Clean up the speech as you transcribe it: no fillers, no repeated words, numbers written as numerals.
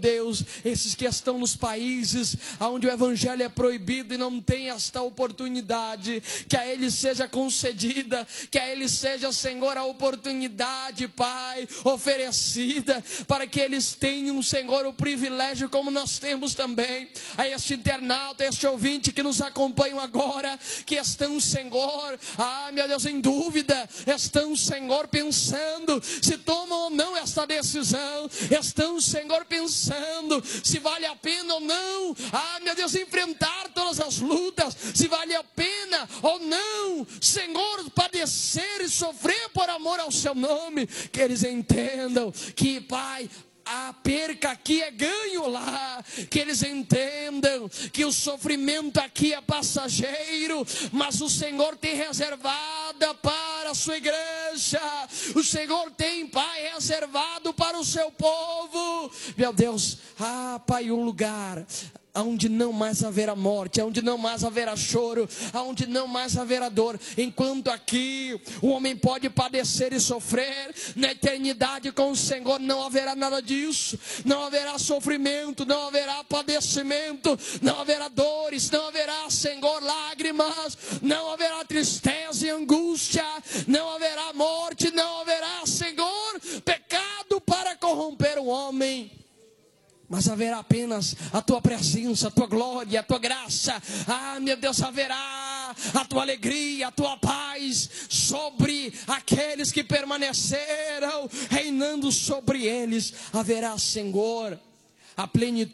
Deus, esses que estão nos países onde o evangelho é proibido e não tem esta oportunidade, que a eles seja concedida, que a eles seja, Senhor, a oportunidade, Pai, oferecida, para que eles tenham, Senhor, o privilégio, como nós temos também, a este internauta, a este ouvinte que nos acompanham agora, que estão, Senhor, meu Deus, em dúvida, estão, Senhor, pensando se tomam ou não esta decisão, estão, Senhor, pensando se vale a pena ou não, meu Deus, enfrentar todas as lutas, se vale a pena ou não, Senhor, padecer e sofrer por amor ao seu nome, que eles entendam que, Pai, a perca aqui é ganho lá, que eles entendam que o sofrimento aqui é passageiro, mas o Senhor tem reservado para a sua igreja, o Senhor tem, Pai, reservado para o seu povo, meu Deus, Pai, um lugar aonde não mais haverá morte, aonde não mais haverá choro, aonde não mais haverá dor, enquanto aqui o homem pode padecer e sofrer, na eternidade com o Senhor não haverá nada disso, não haverá sofrimento, não haverá padecimento, não haverá dores, não haverá, Senhor, lágrimas, não haverá tristeza e angústia, não haverá morte, não haverá, Senhor, pecado para corromper o homem, mas haverá apenas a tua presença, a tua glória, a tua graça, meu Deus, haverá a tua alegria, a tua paz sobre aqueles que permaneceram, reinando sobre eles, haverá, Senhor, a plenitude